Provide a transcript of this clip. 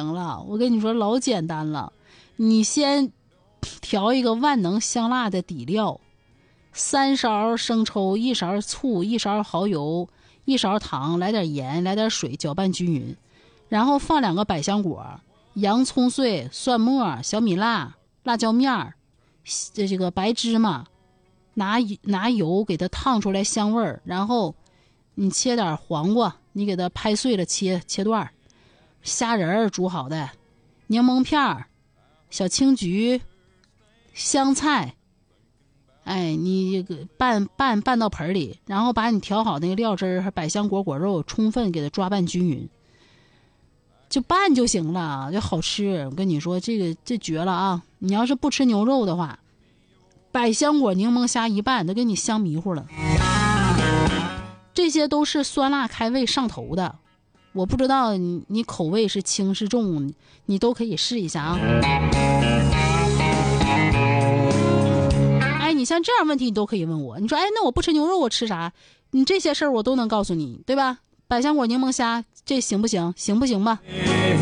行了。我跟你说老简单了，你先调一个万能香辣的底料，3勺生抽，1勺醋，1勺蚝油，1勺糖，来点盐，来点水，搅拌均匀，然后放2个百香果，洋葱碎，蒜末，小米辣，辣椒面，这个白芝麻，拿油给它烫出来香味儿，然后你切点黄瓜，你给它拍碎了切段，虾仁煮好的，柠檬片，小青桔，香菜，哎，你拌到盆里，然后把你调好那个料汁和百香果果肉充分给它抓拌均匀，就拌就行了，就好吃。我跟你说这绝了啊！你要是不吃牛肉的话，百香果柠檬虾一拌都给你香迷糊了。这些都是酸辣开胃上头的，我不知道你口味是轻是重，你都可以试一下啊。哎，你像这样问题你都可以问我，你说哎，那我不吃牛肉我吃啥？你这些事儿我都能告诉你，对吧？百香果柠檬虾这行不行？行不行吧？